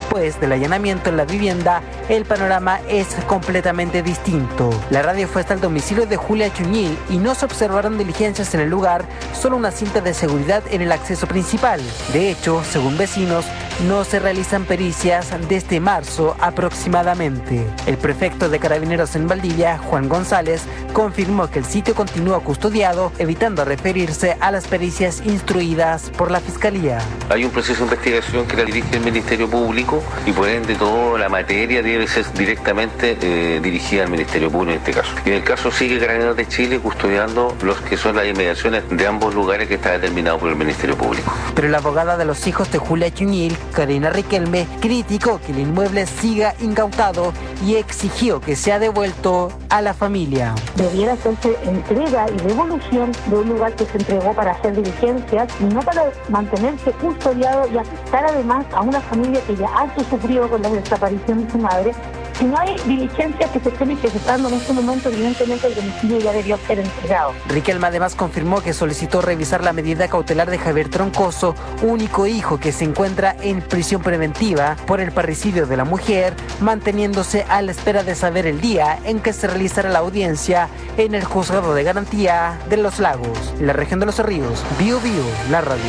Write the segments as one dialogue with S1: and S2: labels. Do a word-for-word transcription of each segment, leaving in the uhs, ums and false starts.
S1: después del allanamiento en la vivienda, el panorama es completamente distinto. La radio fue hasta el domicilio de Julia Chuñil y no se observaron diligencias en el lugar, solo una cinta de seguridad en el acceso principal. De hecho, según vecinos, no se realizan pericias desde marzo aproximadamente. El prefecto de Carabineros en Valdivia, Juan González, confirmó que el sitio continúa custodiado, evitando referirse a las pericias instruidas por la Fiscalía.
S2: Hay un proceso de investigación que la dirige el Ministerio Público y por ende toda la materia debe ser directamente eh, dirigida al Ministerio Público en este caso. Y en el caso sigue Carabineros de Chile custodiando los que son las inmediaciones de ambos lugares que está determinado por el Ministerio Público.
S1: Pero la abogada de los hijos de Julia Chuñil, Karina Riquelme, criticó que el inmueble siga incautado y exigió que sea devuelto a la familia.
S3: Debiera hacerse entrega y devolución de un lugar que se entregó para hacer diligencias y no para mantenerse custodiado y afectar además a una familia que ya ha sufrido con la desaparición de su madre. Si no hay diligencias que se estén ejecutando en este momento, evidentemente el domicilio ya debió ser entregado.
S1: Riquelme además confirmó que solicitó revisar la medida cautelar de Javier Troncoso, único hijo que se encuentra en prisión preventiva por el parricidio de la mujer, manteniéndose a la espera de saber el día en que se realizará la audiencia en el Juzgado de Garantía de Los Lagos, en la región de Los Ríos. Bio Bio, la radio.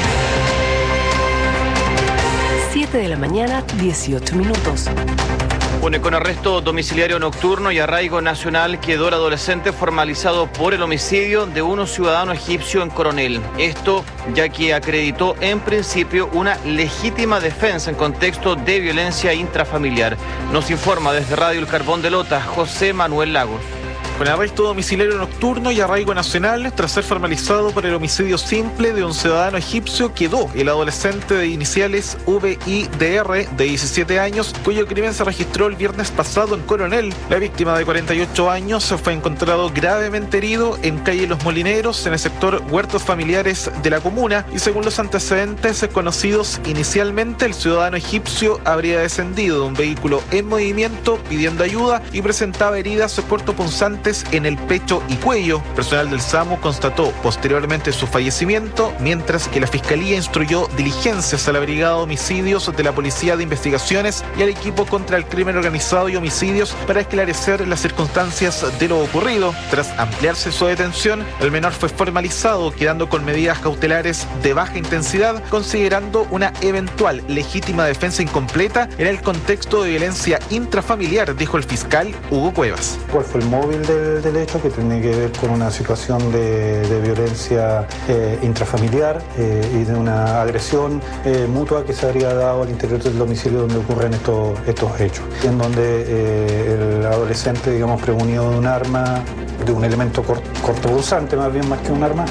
S4: siete de la mañana, dieciocho minutos.
S5: Bueno, con arresto domiciliario nocturno y arraigo nacional quedó el adolescente formalizado por el homicidio de un ciudadano egipcio en Coronel. Esto ya que acreditó en principio una legítima defensa en contexto de violencia intrafamiliar. Nos informa desde Radio El Carbón de Lota, José Manuel Lagos.
S6: Con arresto domiciliario nocturno y arraigo nacional, tras ser formalizado por el homicidio simple de un ciudadano egipcio, quedó el adolescente de iniciales V I D R de diecisiete años, cuyo crimen se registró el viernes pasado en Coronel. La víctima de cuarenta y ocho años fue encontrado gravemente herido en calle Los Molineros, en el sector Huertos Familiares de la comuna, y según los antecedentes conocidos inicialmente, el ciudadano egipcio habría descendido de un vehículo en movimiento pidiendo ayuda y presentaba heridas cortopunzantes en el pecho y cuello. Personal del SAMU constató posteriormente su fallecimiento, mientras que la Fiscalía instruyó diligencias a la Brigada de Homicidios de la Policía de Investigaciones y al equipo contra el crimen organizado y homicidios para esclarecer las circunstancias de lo ocurrido. Tras ampliarse su detención, el menor fue formalizado, quedando con medidas cautelares de baja intensidad, considerando una eventual legítima defensa incompleta en el contexto de violencia intrafamiliar, dijo el fiscal Hugo Cuevas.
S7: ¿Cuál fue el móvil de del hecho, que tiene que ver con una situación de, de violencia eh, intrafamiliar eh, y de una agresión eh, mutua que se habría dado al interior del domicilio donde ocurren estos, estos hechos, en donde eh, el adolescente, digamos, prevenido de un arma, de un elemento cort, cortopunzante más bien más que un arma,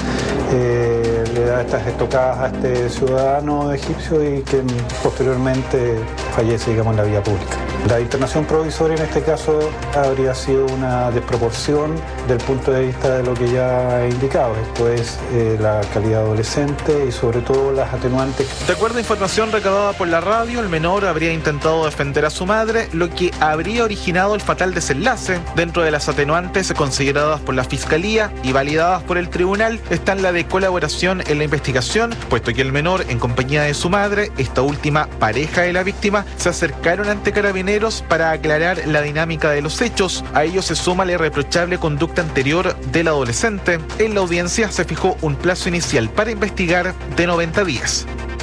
S7: eh, le da estas estocadas a este ciudadano egipcio y que posteriormente fallece, digamos, en la vía pública. La internación provisoria en este caso habría sido una desproporción del punto de vista de lo que ya he indicado, esto es eh, la calidad adolescente y sobre todo las atenuantes.
S6: De acuerdo a información recabada por la radio, el menor habría intentado defender a su madre, lo que habría originado el fatal desenlace. Dentro de las atenuantes consideradas por la Fiscalía y validadas por el tribunal están la de colaboración en la investigación, puesto que el menor, en compañía de su madre, esta última pareja de la víctima, se acercaron ante Carabineros para aclarar la dinámica de los hechos. A ello se suma la irreprochable conducta anterior del adolescente. En la audiencia se fijó un plazo inicial para investigar de noventa días.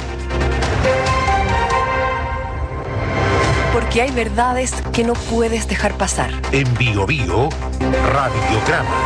S4: Porque hay verdades que no puedes dejar pasar.
S8: En Bio Bio, Radiograma.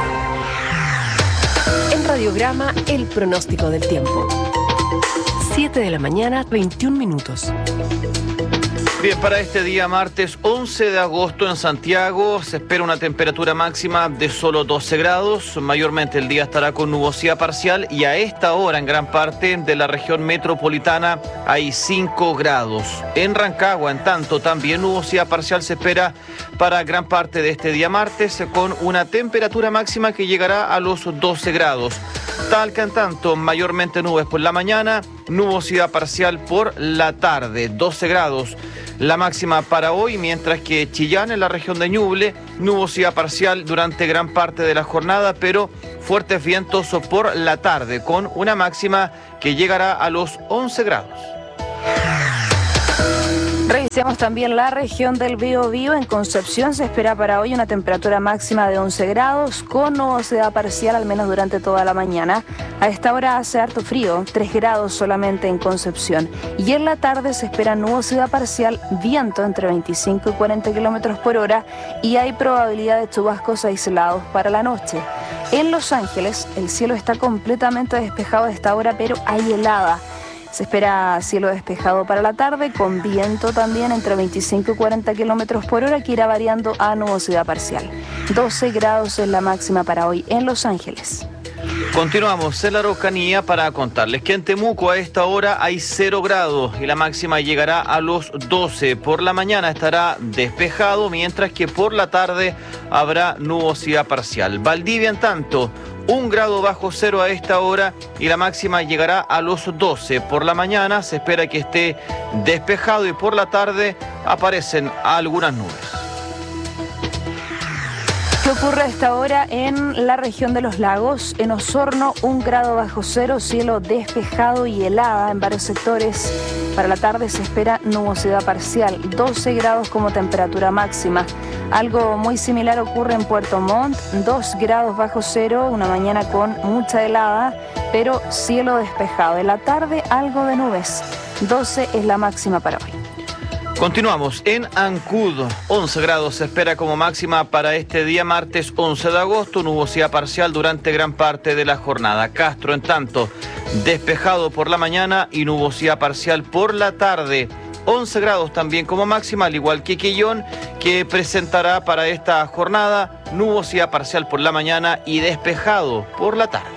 S4: En Radiograma, el pronóstico del tiempo. siete de la mañana, veintiún minutos.
S5: Bien, para este día martes once de agosto en Santiago se espera una temperatura máxima de solo doce grados. Mayormente el día estará con nubosidad parcial y a esta hora en gran parte de la región metropolitana hay cinco grados. En Rancagua, en tanto, también nubosidad parcial se espera para gran parte de este día martes con una temperatura máxima que llegará a los doce grados. Talca, en tanto, mayormente nubes por la mañana, nubosidad parcial por la tarde, doce grados. La máxima para hoy, mientras que Chillán, en la región de Ñuble, nubosidad parcial durante gran parte de la jornada, pero fuertes vientos por la tarde, con una máxima que llegará a los once grados.
S9: Revisemos también la región del Biobío. En Concepción se espera para hoy una temperatura máxima de once grados con nubosidad parcial al menos durante toda la mañana. A esta hora hace harto frío, tres grados solamente en Concepción. Y en la tarde se espera nubosidad parcial, viento entre veinticinco y cuarenta kilómetros por hora y hay probabilidad de chubascos aislados para la noche. En Los Ángeles el cielo está completamente despejado a esta hora, pero hay helada. Se espera cielo despejado para la tarde, con viento también entre veinticinco y cuarenta kilómetros por hora, que irá variando a nubosidad parcial. doce grados es la máxima para hoy en Los Ángeles.
S5: Continuamos en la Araucanía para contarles que en Temuco a esta hora hay cero grados y la máxima llegará a los doce. Por la mañana estará despejado, mientras que por la tarde habrá nubosidad parcial. Valdivia, en tanto, un grado bajo cero a esta hora y la máxima llegará a los doce. Por la mañana se espera que esté despejado y por la tarde aparecen algunas nubes.
S9: ¿Qué ocurre a esta hora en la región de los lagos? En Osorno, un grado bajo cero, cielo despejado y helada en varios sectores. Para la tarde se espera nubosidad parcial, doce grados como temperatura máxima. Algo muy similar ocurre en Puerto Montt, dos grados bajo cero, una mañana con mucha helada, pero cielo despejado. En la tarde algo de nubes, doce es la máxima para hoy.
S5: Continuamos en Ancud, once grados se espera como máxima para este día martes once de agosto, nubosidad parcial durante gran parte de la jornada. Castro, en tanto, despejado por la mañana y nubosidad parcial por la tarde. once grados también como máxima, al igual que Quillón, que presentará para esta jornada nubosidad parcial por la mañana y despejado por la tarde.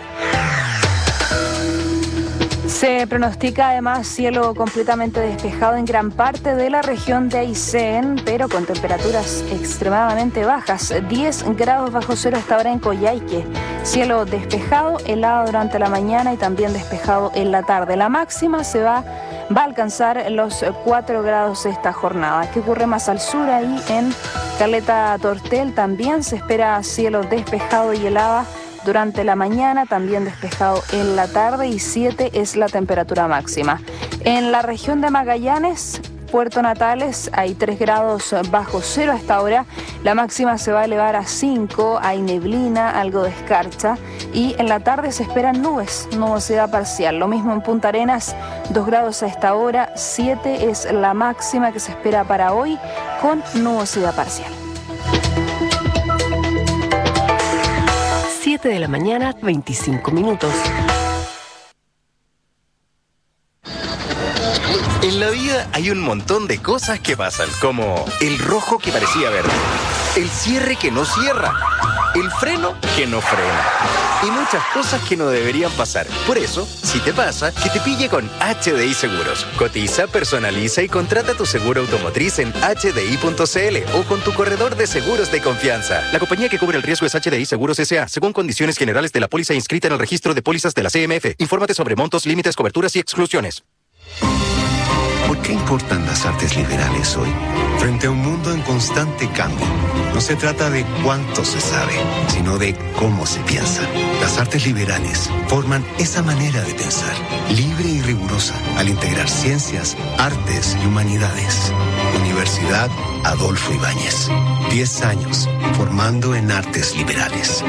S9: Se pronostica además cielo completamente despejado en gran parte de la región de Aysén, pero con temperaturas extremadamente bajas, diez grados bajo cero hasta ahora en Coyhaique. Cielo despejado, helado durante la mañana y también despejado en la tarde. La máxima se va, va a alcanzar los cuatro grados esta jornada. ¿Qué ocurre más al sur? Ahí en Caleta Tortel también se espera cielo despejado y helada durante la mañana, también despejado en la tarde y siete es la temperatura máxima. En la región de Magallanes, Puerto Natales, hay tres grados bajo cero hasta ahora, la máxima se va a elevar a cinco, hay neblina, algo de escarcha y en la tarde se esperan nubes, nubosidad parcial. Lo mismo en Punta Arenas, dos grados a esta hora, siete es la máxima que se espera para hoy con nubosidad parcial.
S4: siete de la mañana, veinticinco minutos.
S10: En la vida hay un montón de cosas que pasan, como el rojo que parecía verde, el cierre que no cierra, el freno que no frena y muchas cosas que no deberían pasar. Por eso, si te pasa, que te pille con H D I Seguros. Cotiza, personaliza y contrata tu seguro automotriz en H D I punto C L o con tu corredor de seguros de confianza. La compañía que cubre el riesgo es H D I Seguros S A, según condiciones generales de la póliza inscrita en el registro de pólizas de la C M F. Infórmate sobre montos, límites, coberturas y exclusiones.
S11: ¿Por qué importan las artes liberales hoy? Frente a un mundo en constante cambio, no se trata de cuánto se sabe, sino de cómo se piensa. Las artes liberales forman esa manera de pensar, libre y rigurosa, al integrar ciencias, artes y humanidades. Universidad Adolfo Ibáñez. Diez años formando en artes liberales.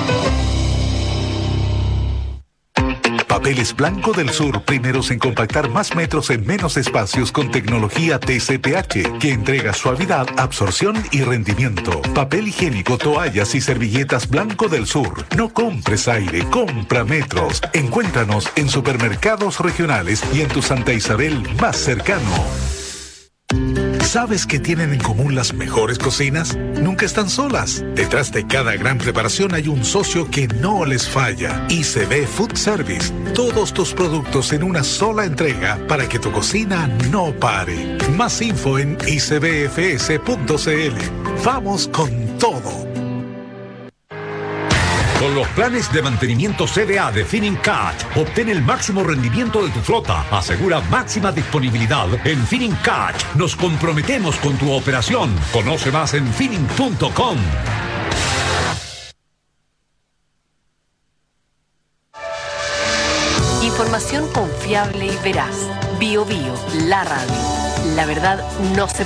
S8: Papeles Blanco del Sur, primeros en compactar más metros en menos espacios con tecnología T C P H, que entrega suavidad, absorción y rendimiento. Papel higiénico, toallas y servilletas Blanco del Sur. No compres aire, compra metros. Encuéntranos en supermercados regionales y en tu Santa Isabel más cercano. ¿Sabes qué tienen en común las mejores cocinas? Nunca están solas. Detrás de cada gran preparación hay un socio que no les falla. I C B Food Service. Todos tus productos en una sola entrega para que tu cocina no pare. Más info en i c b f s punto c l. Vamos con todo.
S12: Con los planes de mantenimiento C D A de Finincat, obtén el máximo rendimiento de tu flota. Asegura máxima disponibilidad. En Finincat nos comprometemos con tu operación. Conoce más en Finin punto com.
S4: Información confiable y veraz. Bio Bio, la radio. La verdad no se